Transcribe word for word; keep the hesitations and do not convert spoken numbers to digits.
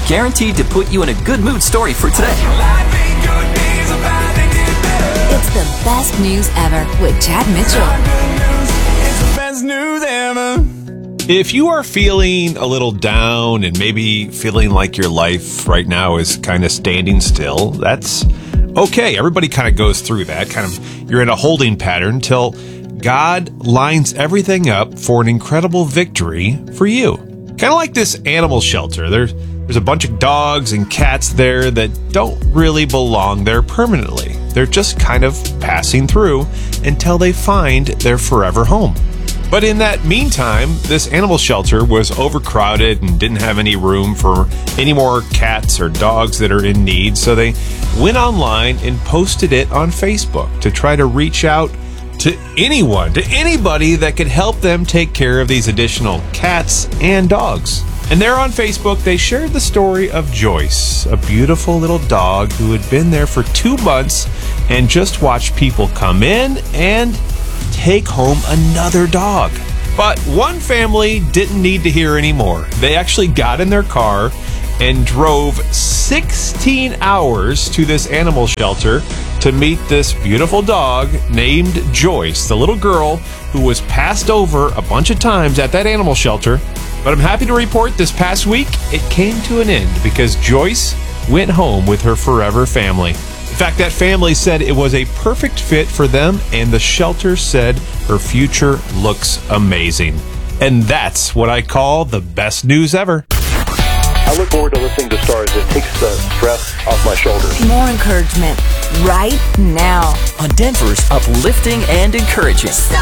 guaranteed to put you in a good mood story for today. It's the best news ever with Chad Mitchell. It's the best news ever. If you are feeling a little down and maybe feeling like your life right now is kind of standing still, that's okay. Everybody kind of goes through that. Kind of, you're in a holding pattern until God lines everything up for an incredible victory for you. Kind of like this animal shelter. There's there's a bunch of dogs and cats there that don't really belong there permanently. They're just kind of passing through until they find their forever home. But in that meantime, this animal shelter was overcrowded and didn't have any room for any more cats or dogs that are in need. So they went online and posted it on Facebook to try to reach out to anyone, to anybody that could help them take care of these additional cats and dogs. And there on Facebook, they shared the story of Joyce, a beautiful little dog who had been there for two months and just watched people come in and take home another dog. But one family didn't need to hear any more. They actually got in their car and drove sixteen hours to this animal shelter to meet this beautiful dog named Joyce, the little girl who was passed over a bunch of times at that animal shelter. But I'm happy to report this past week, it came to an end because Joyce went home with her forever family. In fact, that family said it was a perfect fit for them, and the shelter said her future looks amazing. And that's what I call the best news ever. I look forward to listening to Stars. It takes the stress off my shoulders. More encouragement right now On Denver's uplifting and encouraging